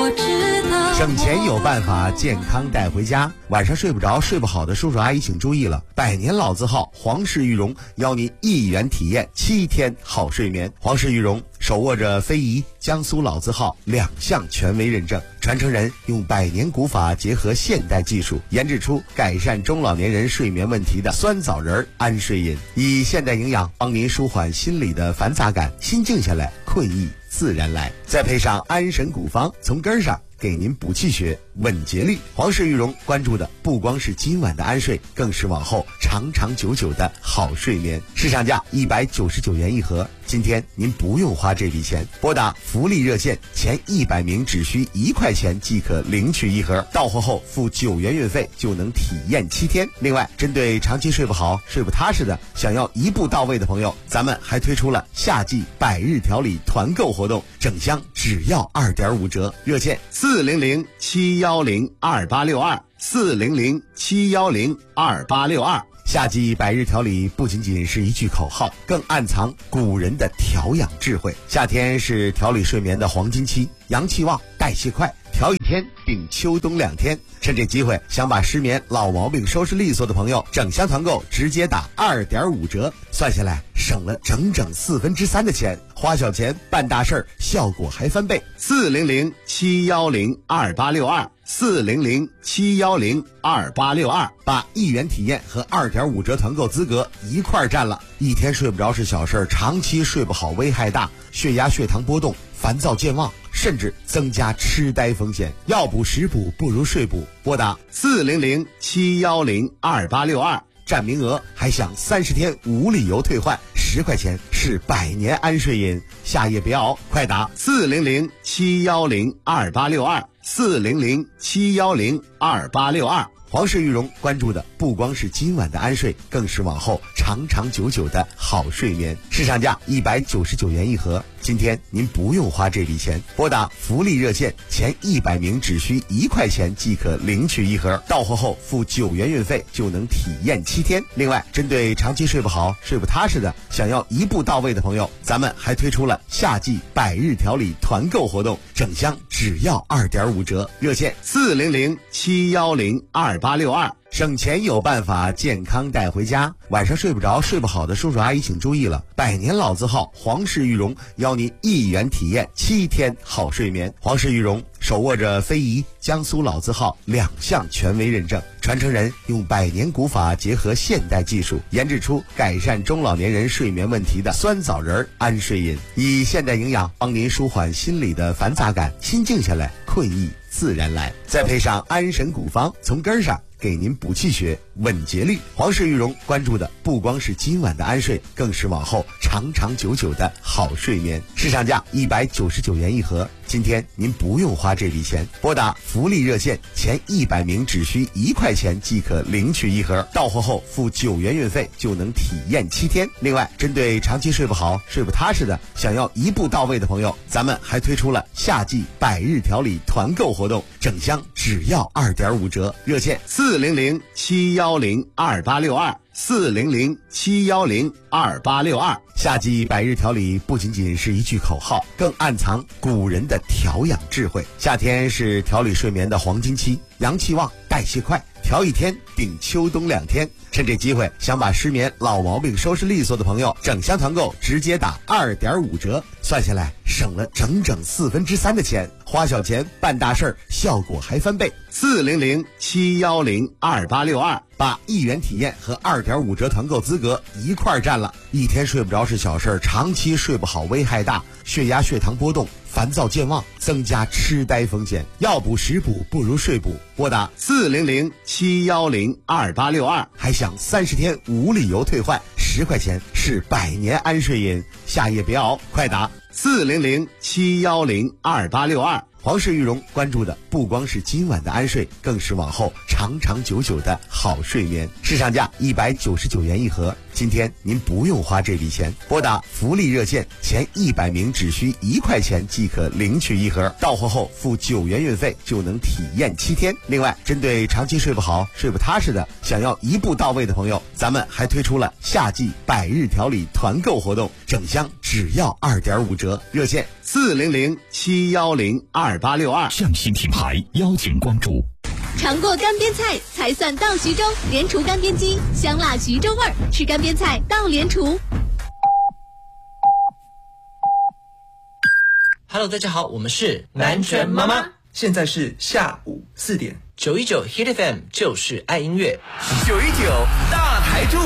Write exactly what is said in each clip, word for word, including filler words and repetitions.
我知道。 省钱有办法，健康带回家。晚上睡不着、睡不好的叔叔阿姨请注意了，百年老字号皇氏玉荣邀您一元体验七天好睡眠。皇氏玉荣手握着非遗、江苏老字号两项权威认证，传承人用百年古法结合现代技术，研制出改善中老年人睡眠问题的酸枣仁安睡饮，以现代营养帮您舒缓心理的繁杂感，心静下来，困意自然来。再配上安神古方，从根儿上给您补气血、稳节律。皇氏玉荣关注的不光是今晚的安睡，更是往后长长久久的好睡眠。市场价一百九十九元一盒，今天您不用花这笔钱，拨打福利热线，前一百名只需一块钱即可领取一盒，到货后付九元运费就能体验七天。另外，针对长期睡不好、睡不踏实的，想要一步到位的朋友，咱们还推出了夏季百日调理团购活动，整箱只要二点五折，热线四零零七幺零二八六二四零零七幺零二八六二。夏季百日调理不仅仅是一句口号，更暗藏古人的调养智慧。夏天是调理睡眠的黄金期，阳气旺，代谢快，调一天顶秋冬两天。趁这机会，想把失眠老毛病收拾利索的朋友，整箱团购直接打二点五折，算下来省了整整四分之三的钱，花小钱办大事儿，效果还翻倍。四零零七幺零二八六二四零零七幺零二八六二，把一元体验和二点五折团购资格一块儿占了。一天睡不着是小事儿，长期睡不好危害大，血压、血糖波动，烦躁健忘，甚至增加痴呆风险。药补食补不如睡补，拨打四零零七幺零二八六二，占名额还享三十天无理由退换，十块钱是百年安睡饮。夏夜别熬，快打四零零七幺零二八六二四零零七幺零二八六二。皇氏玉荣关注的不光是今晚的安睡，更是往后长长久久的好睡眠。市场价一百九十九元一盒，今天您不用花这笔钱，拨打福利热线，前一百名只需一块钱即可领取一盒，到货后付九元运费就能体验七天。另外，针对长期睡不好、睡不踏实的，想要一步到位的朋友，咱们还推出了夏季百日调理团购活动，整箱只要二点五折，热线四零零七幺零二八六二。省钱有办法，健康带回家。晚上睡不着、睡不好的叔叔阿姨请注意了，百年老字号皇氏玉荣邀您一元体验七天好睡眠。皇氏玉荣手握着非遗、江苏老字号两项权威认证，传承人用百年古法结合现代技术，研制出改善中老年人睡眠问题的酸枣仁安睡饮，以现代营养帮您舒缓心理的繁杂感，心静下来，困意自然来。再配上安神古方，从根儿上给您补气血、稳节律。皇氏玉荣关注的不光是今晚的安睡，更是往后长长久久的好睡眠。市场价一百九十九元一盒，今天您不用花这笔钱，拨打福利热线，前一百名只需一块钱即可领取一盒，到货后付九元运费就能体验七天。另外，针对长期睡不好、睡不踏实的，想要一步到位的朋友，咱们还推出了夏季百日调理团购活动，整箱只要二点五折，热线四零零七幺零二八六二四零零七幺零二八六二。夏季百日调理不仅仅是一句口号，更暗藏古人的调养智慧。夏天是调理睡眠的黄金期，阳气旺，代谢快，调一天顶秋冬两天。趁这机会，想把失眠老毛病收拾利索的朋友，整箱团购直接打二点五折，算下来省了整整四分之三的钱，花小钱办大事儿，效果还翻倍。四零零七幺零二八六二，把一元体验和二点五折团购资格一块儿占了。一天睡不着是小事儿，长期睡不好危害大，血压、血糖波动，烦躁健忘，增加痴呆风险。药补食补不如睡补，拨打四零零七幺零二八六二，还享三十天无理由退换，十块钱是百年安睡饮。夏夜别熬，快打四零零七幺零二八六二。皇氏玉荣关注的不光是今晚的安睡，更是往后长长久久的好睡眠。市场价一百九十九元一盒，今天您不用花这笔钱，拨打福利热线，前一百名只需一块钱即可领取一盒，到货后付九元运费就能体验七天。另外，针对长期睡不好、睡不踏实的，想要一步到位的朋友，咱们还推出了夏季百日调理团购活动，整箱只要二点五折。热线四零零七幺零二八六二。 匠心品牌邀请关注。 尝过干煸菜才算到徐州，莲厨干煸鸡，香辣徐州味儿，吃干煸菜到莲厨。 Hello， 大家好，我们是南拳妈妈。 现在是下午四点， 九一九 Hit F M 就是爱音乐， 九一九大台柱。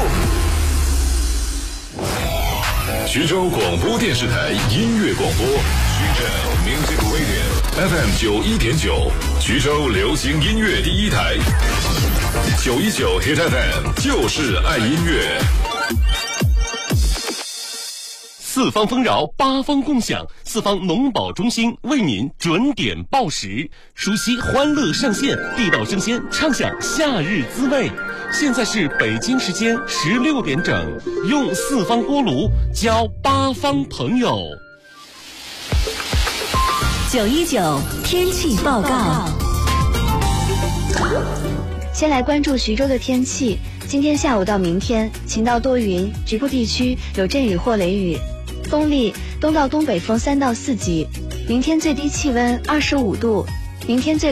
徐州广播电视台音乐广播，徐州 Music Radio F M 九一点九，徐州流行音乐第一台，九一九 Hit F M 就是爱音乐。 四方丰饶，八方共享，四方农保中心为您准点报时，熟悉欢乐上线，地道生鲜，畅享夏日滋味。现在是北京时间十六点整，用四方锅炉交八方朋友。 九一九天气报告。 先来关注徐州的天气，今天下午到明天晴到多云，局部地区有阵雨或雷雨，风力东到东北风三到四级。明天最低气温二十五度，明天最